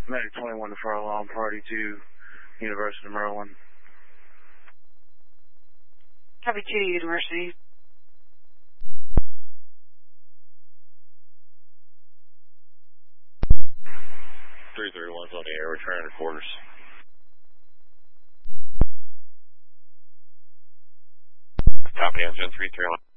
Medic 21 to fire alarm, party to University of Maryland. Copy 2, University. 331's on the air, returning to quarters. Copy, engine 331.